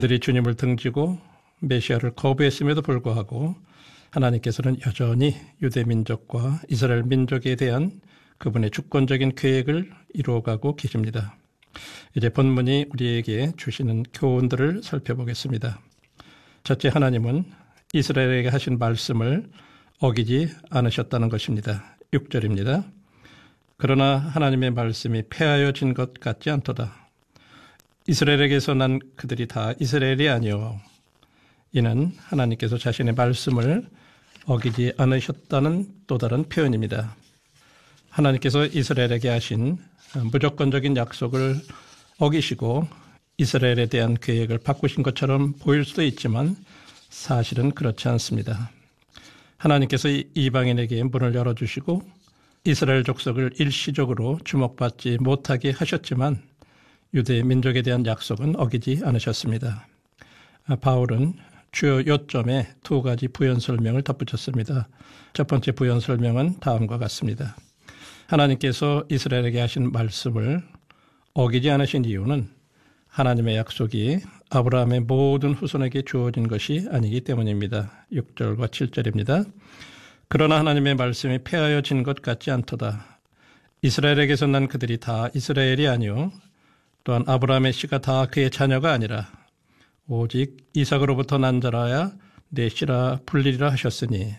그들이 주님을 등지고 메시아를 거부했음에도 불구하고 하나님께서는 여전히 유대 민족과 이스라엘 민족에 대한 그분의 주권적인 계획을 이루어가고 계십니다. 이제 본문이 우리에게 주시는 교훈들을 살펴보겠습니다. 첫째, 하나님은 이스라엘에게 하신 말씀을 어기지 않으셨다는 것입니다. 6절입니다. 그러나 하나님의 말씀이 폐하여진 것 같지 않도다. 이스라엘에게서 난 그들이 다 이스라엘이 아니오. 이는 하나님께서 자신의 말씀을 어기지 않으셨다는 또 다른 표현입니다. 하나님께서 이스라엘에게 하신 무조건적인 약속을 어기시고 이스라엘에 대한 계획을 바꾸신 것처럼 보일 수도 있지만 사실은 그렇지 않습니다. 하나님께서 이방인에게 문을 열어주시고 이스라엘 족속을 일시적으로 주목받지 못하게 하셨지만 유대 민족에 대한 약속은 어기지 않으셨습니다. 바울은 주요 요점에 두 가지 부연 설명을 덧붙였습니다. 첫 번째 부연 설명은 다음과 같습니다. 하나님께서 이스라엘에게 하신 말씀을 어기지 않으신 이유는 하나님의 약속이 아브라함의 모든 후손에게 주어진 것이 아니기 때문입니다. 6절과 7절입니다. 그러나 하나님의 말씀이 폐하여진 것 같지 않도다. 이스라엘에게서 난 그들이 다 이스라엘이 아니요 또한 아브라함의 씨가 다 그의 자녀가 아니라 오직 이삭으로부터 난 자라야 내 씨라 불리리라 하셨으니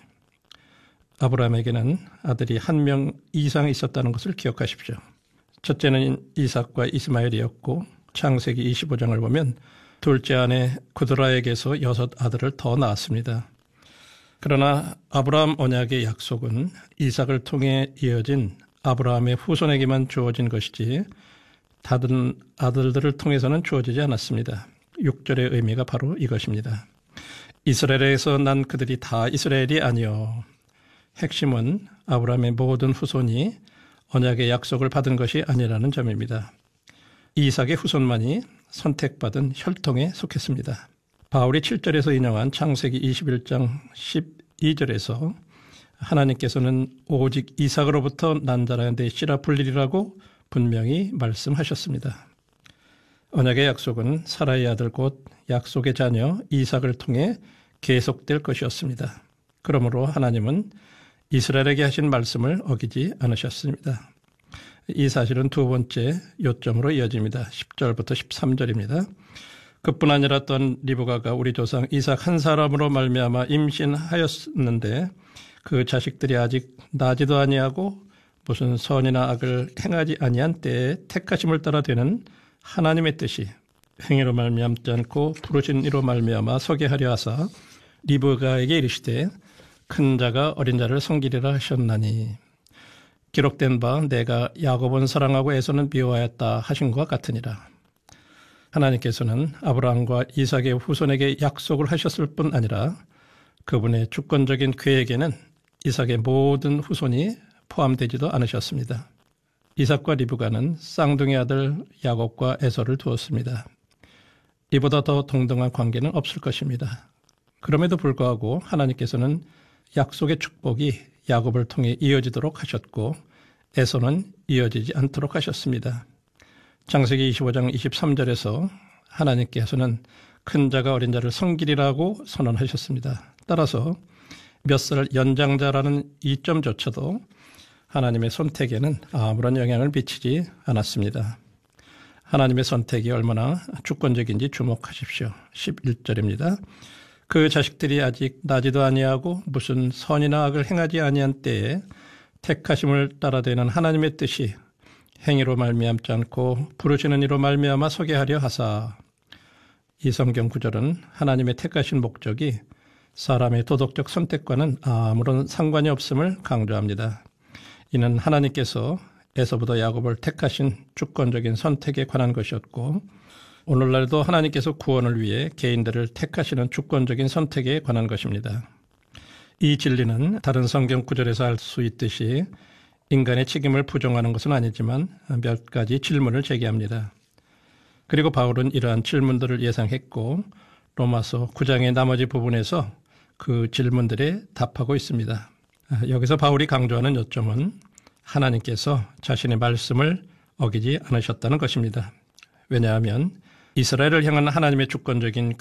아브라함에게는 아들이 한 명 이상 있었다는 것을 기억하십시오. 첫째는 이삭과 이스마엘이었고 창세기 25장을 보면 둘째 아내 구드라에게서 6 아들을 더 낳았습니다. 그러나 아브라함 언약의 약속은 이삭을 통해 이어진 아브라함의 후손에게만 주어진 것이지 다른 아들들을 통해서는 주어지지 않았습니다. 6절의 의미가 바로 이것입니다. 이스라엘에서 난 그들이 다 이스라엘이 아니요. 핵심은 아브라함의 모든 후손이 언약의 약속을 받은 것이 아니라는 점입니다. 이삭의 후손만이 선택받은 혈통에 속했습니다. 바울이 7절에서 인용한 창세기 21장 12절에서 하나님께서는 오직 이삭으로부터 난 자라야 내 씨라 불리리라고 분명히 말씀하셨습니다. 언약의 약속은 사라의 아들 곧 약속의 자녀 이삭을 통해 계속될 것이었습니다. 그러므로 하나님은 이스라엘에게 하신 말씀을 어기지 않으셨습니다. 이 사실은 두 번째 요점으로 이어집니다. 10절부터 13절입니다. 그뿐 아니라 또한 리브가가 우리 조상 이삭 한 사람으로 말미암아 임신하였는데 그 자식들이 아직 나지도 아니하고 무슨 선이나 악을 행하지 아니한 때에 택하심을 따라 되는 하나님의 뜻이 행위로 말미암지 않고 부르신 이로 말미암아 서게 하려 하사 리브가에게 이르시되 큰 자가 어린 자를 섬기리라 하셨나니 기록된 바 내가 야곱은 사랑하고 에서는 미워하였다 하신 것과 같으니라. 하나님께서는 아브라함과 이삭의 후손에게 약속을 하셨을 뿐 아니라 그분의 주권적인 계획에는 이삭의 모든 후손이 포함되지도 않으셨습니다. 이삭과 리브가는 쌍둥이 아들 야곱과 에서를 두었습니다. 이보다 더 동등한 관계는 없을 것입니다. 그럼에도 불구하고 하나님께서는 약속의 축복이 야곱을 통해 이어지도록 하셨고 에서는 이어지지 않도록 하셨습니다. 창세기 25장 23절에서 하나님께서는 큰 자가 어린 자를 섬기리라고 선언하셨습니다. 따라서 몇 살 연장자라는 이점조차도 하나님의 선택에는 아무런 영향을 미치지 않았습니다. 하나님의 선택이 얼마나 주권적인지 주목하십시오. 11절입니다. 그 자식들이 아직 나지도 아니하고 무슨 선이나 악을 행하지 아니한 때에 택하심을 따라 되는 하나님의 뜻이 행위로 말미암지 않고 부르시는 이로 말미암아 서게 하려 하사. 이 성경 구절은 하나님의 택하신 목적이 사람의 도덕적 선택과는 아무런 상관이 없음을 강조합니다. 이는 하나님께서 에서부터 야곱을 택하신 주권적인 선택에 관한 것이었고 오늘날도 하나님께서 구원을 위해 개인들을 택하시는 주권적인 선택에 관한 것입니다. 이 진리는 다른 성경 구절에서 알 수 있듯이 인간의 책임을 부정하는 것은 아니지만 몇 가지 질문을 제기합니다. 그리고 바울은 이러한 질문들을 예상했고 로마서 9장의 나머지 부분에서 그 질문들에 답하고 있습니다. 여기서 바울이 강조하는 요점은 하나님께서 자신의 말씀을 어기지 않으셨다는 것입니다. 왜냐하면 이스라엘을 향한 하나님의 주권적인